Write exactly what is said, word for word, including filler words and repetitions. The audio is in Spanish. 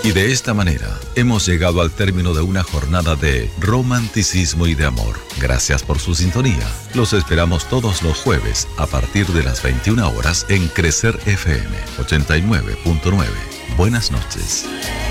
Y de esta manera, hemos llegado al término de una jornada de romanticismo y de amor. Gracias por su sintonía. Los esperamos todos los jueves a partir de las veintiuna horas en Crecer F M ochenta y nueve punto nueve. Buenas noches.